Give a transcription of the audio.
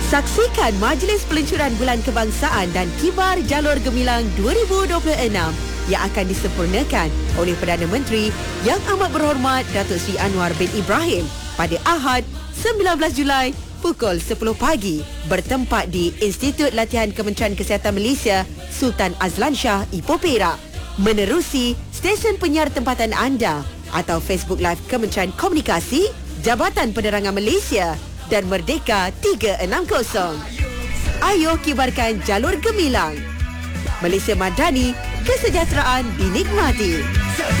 Saksikan Majlis Peluncuran Bulan Kebangsaan dan Kibar Jalur Gemilang 2026 yang akan disempurnakan oleh Perdana Menteri Yang Amat Berhormat Datuk Seri Anwar bin Ibrahim pada Ahad 19 Julai pukul 10 pagi bertempat di Institut Latihan Kementerian Kesihatan Malaysia Sultan Azlan Shah, Ipoh Perak. Menerusi stesen penyiar tempatan anda atau Facebook Live Kementerian Komunikasi, Jabatan Penerangan Malaysia dan Merdeka 360. Ayo kibarkan jalur gemilang. Malaysia Madani, kesejahteraan dinikmati.